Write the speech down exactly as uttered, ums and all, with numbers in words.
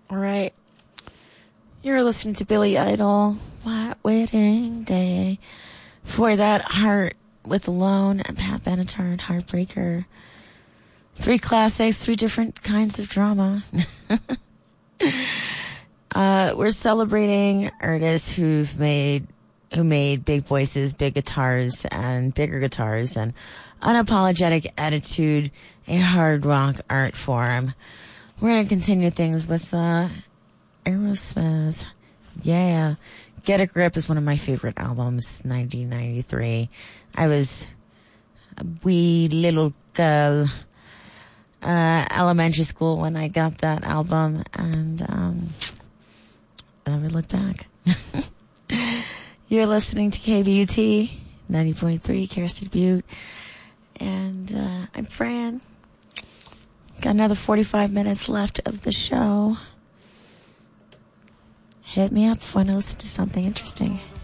All right. You're listening to Billy Idol, White Wedding Day. For that, Heart with Alone and Pat Benatar and Heartbreaker. Three classics, three different kinds of drama. uh, we're celebrating artists who've made, who made big voices, big guitars, and bigger guitars, and unapologetic attitude, a hard rock art form. We're going to continue things with, uh, Aerosmith. Yeah. Get a Grip is one of my favorite albums, nineteen ninety-three. I was a wee little girl, uh, elementary school when I got that album, and, um, I never looked back. You're listening to K B U T ninety point three, Kerosene Butte, and, uh, I'm Fran. Got another forty-five minutes left of the show. Hit me up if you want to listen to something interesting.